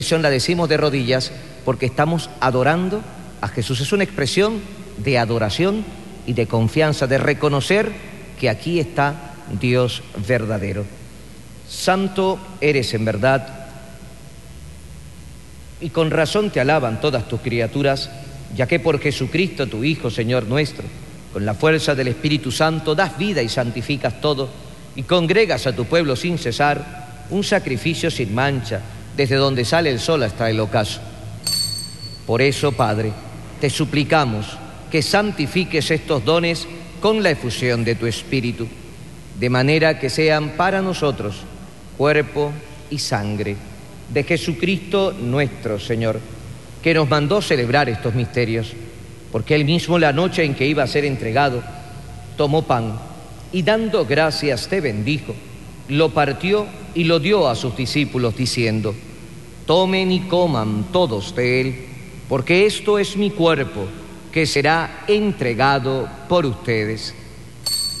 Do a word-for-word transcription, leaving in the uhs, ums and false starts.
la decimos de rodillas porque estamos adorando a Jesús. Es una expresión de adoración y de confianza, de reconocer que aquí está Dios verdadero. Santo eres en verdad, y con razón te alaban todas tus criaturas, ya que por Jesucristo tu Hijo, Señor nuestro, con la fuerza del Espíritu Santo das vida y santificas todo, y congregas a tu pueblo sin cesar, un sacrificio sin mancha, desde donde sale el sol hasta el ocaso. Por eso, Padre, te suplicamos que santifiques estos dones con la efusión de tu Espíritu, de manera que sean para nosotros cuerpo y sangre de Jesucristo nuestro Señor, que nos mandó celebrar estos misterios, porque Él mismo, la noche en que iba a ser entregado, tomó pan y dando gracias te bendijo, lo partió y lo dio a sus discípulos diciendo: tomen y coman todos de él, porque esto es mi cuerpo, que será entregado por ustedes.